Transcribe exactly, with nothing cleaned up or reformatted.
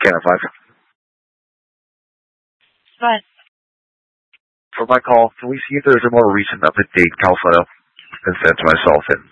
Can I five? What? For my call, can we see if there's a more recent up-to-date call photo? And send it to myself and